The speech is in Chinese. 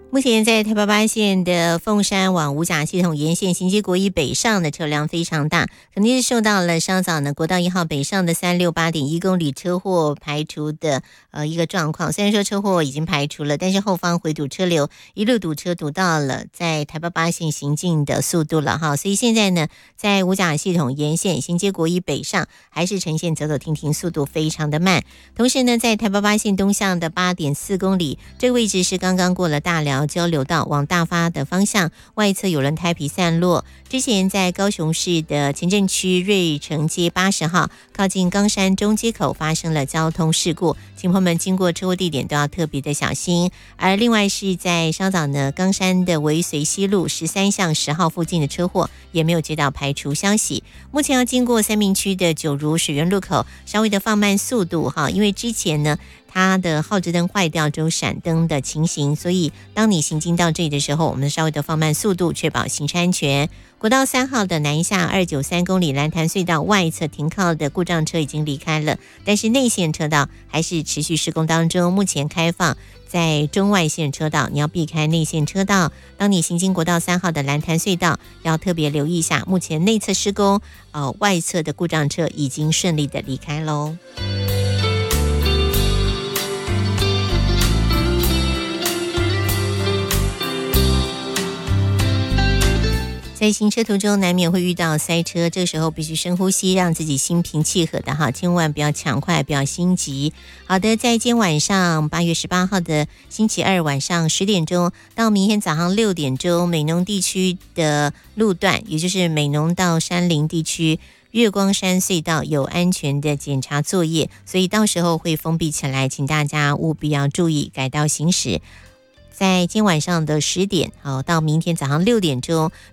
目前在台八线的凤山往五甲系统沿线行经国一北上的车辆非常大，肯定是受到了稍早呢国道1号北上的368.1公里车祸排除的一个状况。虽然说车祸已经排除了，但是后方回堵车流一路堵车堵到了在台八线行进的速度了哈，所以现在呢在五甲系统沿线行经国一北上还是呈现走走停停，速度非常的慢。同时呢在台八线东向的8.4公里这个位置是刚刚过了大寮交流道往大发的方向，外侧有人胎皮散落。之前在高雄市的前镇区瑞城街80号靠近冈山中街口发生了交通事故，请朋友们经过车祸地点都要特别的小心。而另外是在稍早呢冈山的维随西路13巷10号附近的车祸也没有接到排除消息。目前要经过三民区的九如水源路口稍微的放慢速度哈，因为之前呢它的号志灯坏掉只有闪灯的情形，所以当你行经到这里的时候，我们稍微的放慢速度，确保行车安全。国道3号的南下293公里蓝潭隧道外侧停靠的故障车已经离开了，但是内线车道还是持续施工当中，目前开放在中外线车道，你要避开内线车道。当你行经国道3号的蓝潭隧道，要特别留意一下，目前内侧施工，外侧的故障车已经顺利的离开喽。在行车途中难免会遇到塞车，这时候必须深呼吸，让自己心平气和的哈，千万不要抢快，不要心急。好的，在今天晚上8月18号的星期二晚上10点钟到明天早上6点钟，美浓地区的路段，也就是美浓到山林地区月光山隧道有安全的检查作业，所以到时候会封闭起来，请大家务必要注意改道行驶。在今晚上的10点到明天早上6点钟，